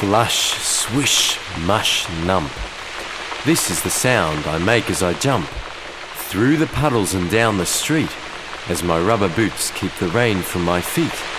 Splush, swish, mush, nump. This is the sound I make as I jump through the puddles and down the street, as my rubber boots keep the rain from my feet.